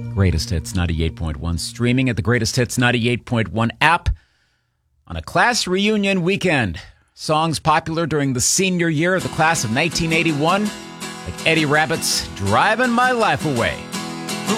Greatest Hits 98.1, streaming at the Greatest Hits 98.1 app on a class reunion weekend. Songs popular during the senior year of the class of 1981, like Eddie Rabbitt's Driving My Life Away.